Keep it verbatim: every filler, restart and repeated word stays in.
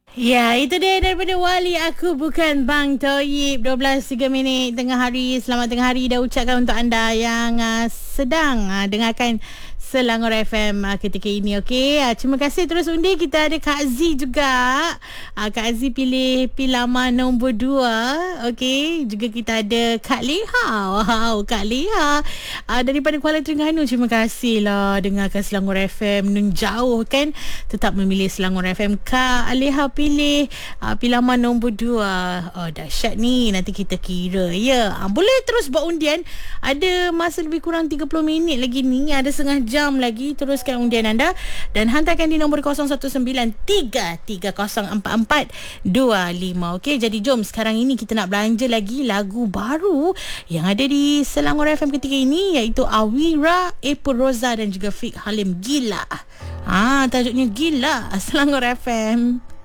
Ya, itu dia daripada Wali Aku Bukan Bang Toyib. dua belas tiga minit tengah hari. Selamat tengah hari dah ucapkan untuk anda yang uh, sedang uh, dengarkan Selangor F M uh, ketika ini. Okey, uh, terima kasih terus undi. Kita ada Kak Z juga. uh, Kak Z pilih Pilama nombor dua. Okey, juga kita ada Kak Leha. Wow, Kak Leha uh, daripada Kuala Terengganu. Terima kasih lah dengarkan Selangor F M. Nun jauh kan, tetap memilih Selangor F M. Kak Leha pilih uh, Pilama nombor dua. Oh, dahsyat ni. Nanti kita kira ya. Uh, boleh terus buat undian. Ada masa lebih kurang tiga puluh minit lagi ni. Ada setengah jam lagi. Teruskan undian anda dan hantarkan di nombor kosong satu sembilan tiga tiga kosong empat empat dua lima. Okey, jadi jom sekarang ini kita nak belanja lagi lagu baru yang ada di Selangor F M ketika ini, iaitu Awira, April Roza dan juga Fik Halim. Gila. Ah, tajuknya Gila. Selangor F M.